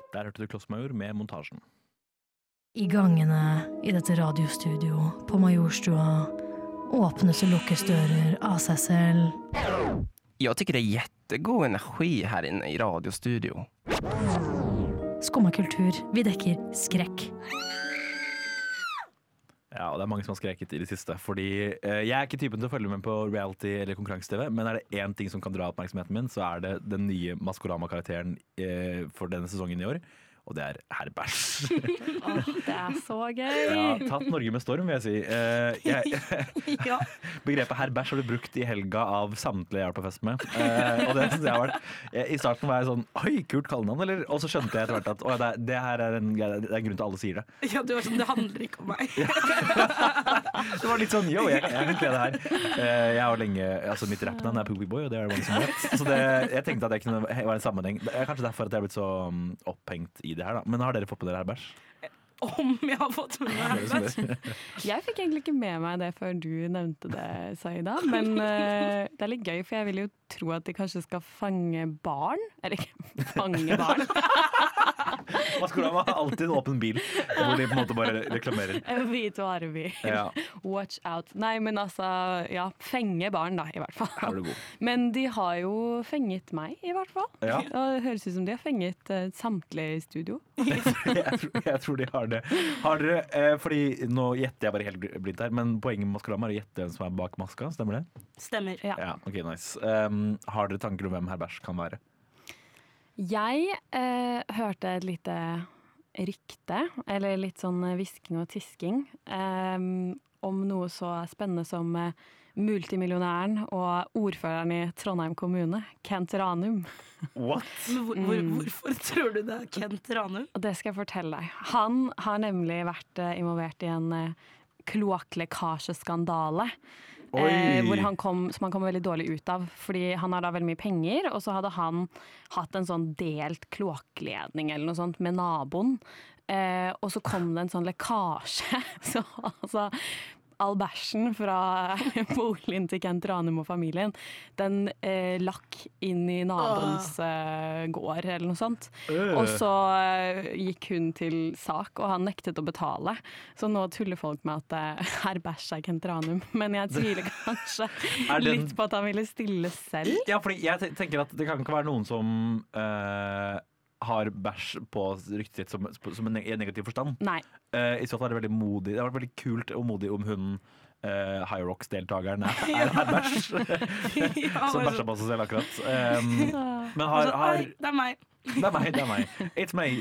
Der hørte du Klossmajor med montasjen. I gangene i dette radiostudio på Majorstua åpnes og lukkes dører av seg selv. Jag tycker det är jättegod energi här inne i radiostudio. Skumma kultur, vi dekker skrekk. Ja, og det er mange som har skreket i det siste. Fordi jeg er ikke typen til å følge med på reality eller konkurranse-TV, men er det én ting som kan dra oppmerksomheten min, så er det den nye Maskorama-karakteren for denne sesongen i år. Og det er Herr Bæsj. Det er så gøy! Ja, tatt Norge med storm, vil jeg si. Ja. Begrepet Herr Bæsj har blitt brukt i helga av samtlige jeg har vært på fest med. Og det synes jeg har vært I starten var jeg sånn oi, kult kallenavn, eller? Og så skjønte jeg etter hvert at det her er en grunn til alle sier det. Ja, du var sånn, det handler ikke om meg. Det var litt sånn, jo, jeg kan kle det her. Jeg har lenge, altså mitt rappnavn er Poopy Boy, og det er det mange som vet. Så jeg tenkte at det kunne være en sammenheng. Det er kanskje derfor at jeg har blitt så opphengt i det her da. Men har dere fått med dere Herr Bæsj? Om jeg har fått med meg Herr Bæsj? Jeg fikk egentlig ikke med meg det før du nevnte det, Saida. Men det er litt gøy, for jeg vil jo tro at de kanskje skal fange barn. Eller ikke fange barn. Maskorama har alltid en åpen bil, hvor de på en måte bare reklamerer. Hvit vareby. Ja. Watch out. Nei, men altså, ja, fenge barn da, i hvert fall. Her er du god. Men de har jo fenget meg, i hvert fall. Ja. Og det høres ut som de har fenget samtlige i studio. jeg tror de har det. Har dere, fordi nå gjetter jeg bare helt blindt her, men poenget med Maskorama er å gjette hvem som er bak maska, stemmer det? Stemmer. Ja. Ja, ok, nice. Har dere tanker om hvem Herr Bæsj kan være? Jeg hørte et lite rykte, eller litt sånn hvisking og tisking, om noe så spennende som multimillionæren og ordføreren i Trondheim kommune, Kent Ranum. What? Men hvorfor tror du det er Kent Ranum? Og det skal jeg fortelle deg. Han har nemlig vært involvert i en kloakklekkasjeskandale. Som han kom veldig dårlig ut av, fordi han har da veldig mye penger, og så hadde han hatt en sånn delt kloakkledning eller noe sånt med naboen, og så kom det en sånn lekkasje, så altså all bæsjen fra boligen til Kent Ranum og familien, den lakk inn i naboens gård eller noe sånt. Og så gikk hun til sak, og han nektet å betale. Så nå tuller folk med at Herr Bæsj er Kent Ranum. Men jeg tviler kanskje litt på at han ville stille selv. Ja, fordi jeg tenker at det kan ikke være noen som har bæsj på ryktet sitt som en negativ forstand. Nei. I så fall er det veldig modig. Det har vært veldig kult og modig om hun High Rocks-deltakeren er bæsj. Som bæsjer på seg selv akkurat. Men Hei, det er meg. Det er meg. It's me.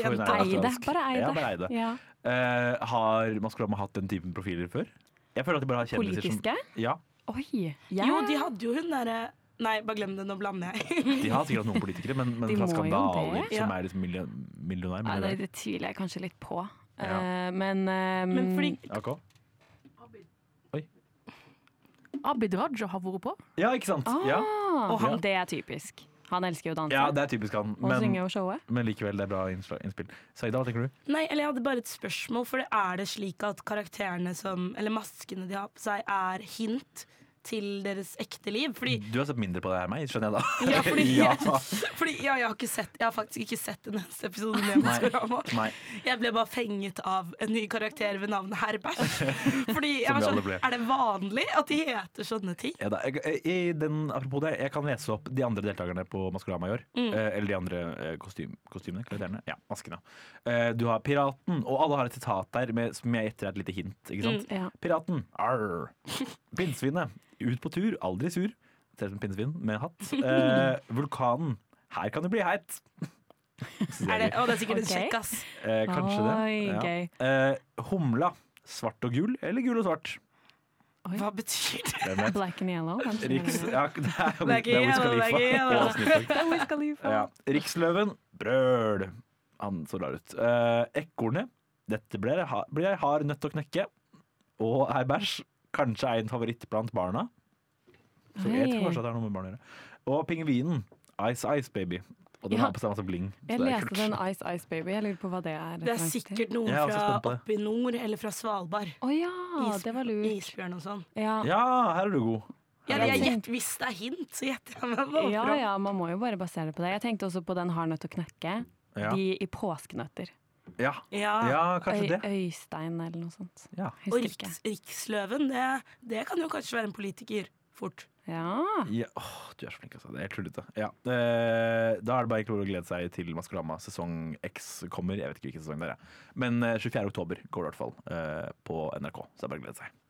Bare eide. Ja. Har Maskorama hatt den typen profiler før? Jeg føler at de bare har kjendiser som... Politiske? Ja. Oi. Jo, de hadde jo hun derre Nei, bare glem det, nå blander jeg. De har sikkert noen politikere, men fra skandaler som er liksom millionær. Ja, det tviler jeg kanskje litt på. Ja. Men fordi OK. Abid Raja har vært på. Ja, ikke sant? Ja. Og han, det er typisk. Han elsker jo å danse. Ja, det er typisk han. Og synge og showe. Men likevel, det er bra innspill. Saida, hva tenker du? Nei, eller jeg hadde bare et spørsmål, for er det slik at karakterene eller maskene de har på seg, er hint til deres ekte liv? Fordi du har sett mindre på det her, meg, skjønner jeg da. Ja, fordi jeg har faktisk ikke sett en eneste episode med Maskorama. Jeg ble bare fenget av en ny karakter ved navnet Herr Bæsj. Fordi jeg var sånn, er det vanlig at de heter sånne ting? Ja, apropos det, jeg kan lese opp de andre deltakerne på Maskorama i år. Eller de andre kostymene, karakterene. Ja, maskene. Du har Piraten, og alle har et sitat der som jeg gjetter et lite hint, ikke sant? Ja. Piraten, arr. Pinnsvinet, ut på tur, aldri sur. Ser ut som pinnsvin med hatt. Vulkanen, her kan det bli heit. Det er sikkert en sjekk, ass. Kanskje det. Ja. Humla, svart og gul, eller gul og svart? Hva betyr det? Black and yellow. Black and yellow. Riksløven, brøl. Han så rar ut. Ekornet, dette blir jeg hard nødt til å knekke. Og Herr Bæsj, kanskje er en favoritt blant barna. Så jeg tror kanskje at det er noe med barn å gjøre. Og pingvinen, Ice Ice Baby. Og den har på seg masse bling. Jeg leste den Ice Ice Baby, jeg lurer på hva det er. Det er sikkert noen fra oppe i nord, eller fra Svalbard. Det var lurt. Isbjørn og sånn. Ja, her er du god. Hvis det er hint, så gjetter jeg meg. Ja, man må jo bare basere det på det. Jeg tenkte også på den Har nødt til å knekke. De i påskenøtter. Ja, kanskje det. Øystein eller noe sånt. Ja. Og Riksløven, det kan jo kanskje være en politiker fort. Ja. Du er så flink, altså. Det er helt tullete. Ja. Da er det bare å glede seg til Maskorama sesong X kommer. Jeg vet ikke hvilken sesong det er. Men 24. oktober går det i hvert fall på NRK, så det er bare å glede seg.